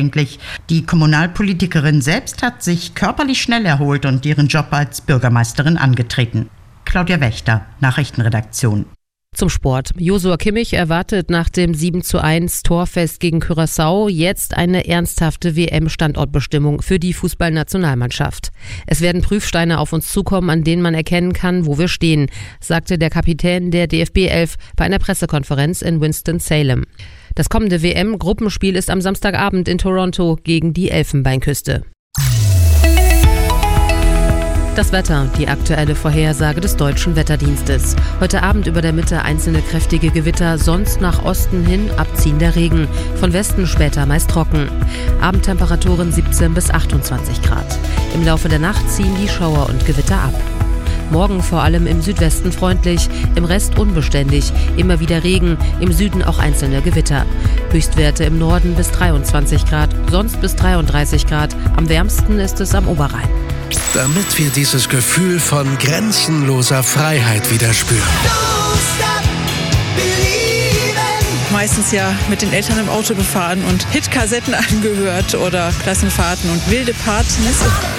Die Kommunalpolitikerin selbst hat sich körperlich schnell erholt und ihren Job als Bürgermeisterin angetreten. Claudia Wächter, Nachrichtenredaktion. Zum Sport. Joshua Kimmich erwartet nach dem 7:1 Torfest gegen Curaçao jetzt eine ernsthafte WM-Standortbestimmung für die Fußballnationalmannschaft. Es werden Prüfsteine auf uns zukommen, an denen man erkennen kann, wo wir stehen, sagte der Kapitän der DFB 11 bei einer Pressekonferenz in Winston-Salem. Das kommende WM-Gruppenspiel ist am Samstagabend in Toronto gegen die Elfenbeinküste. Das Wetter, die aktuelle Vorhersage des Deutschen Wetterdienstes. Heute Abend über der Mitte einzelne kräftige Gewitter, sonst nach Osten hin abziehender Regen. Von Westen später meist trocken. Abendtemperaturen 17 bis 28 Grad. Im Laufe der Nacht ziehen die Schauer und Gewitter ab. Morgen vor allem im Südwesten freundlich, im Rest unbeständig, immer wieder Regen, im Süden auch einzelne Gewitter. Höchstwerte im Norden bis 23 Grad, sonst bis 33 Grad. Am wärmsten ist es am Oberrhein. Damit wir dieses Gefühl von grenzenloser Freiheit wieder spüren. Meistens ja mit den Eltern im Auto gefahren und Hitkassetten angehört oder Klassenfahrten und wilde Partys.